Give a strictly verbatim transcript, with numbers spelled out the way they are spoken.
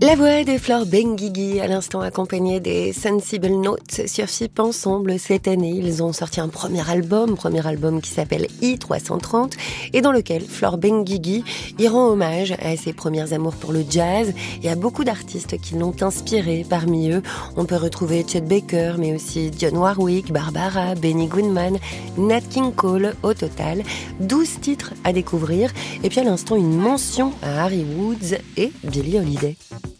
La voix de Flore Benguigui, à l'instant accompagnée des Sensible Notes sur F I P ensemble. Cette année, ils ont sorti un premier album, premier album qui s'appelle I trois cent trente et dans lequel Flore Benguigui y rend hommage à ses premières amours pour le jazz et à beaucoup d'artistes qui l'ont inspiré. Parmi eux, on peut retrouver Chet Baker, mais aussi Dionne Warwick, Barbara, Benny Goodman, Nat King Cole. Au total, douze titres à découvrir. Et puis à l'instant, une mention à Harry Woods et Billie Holiday.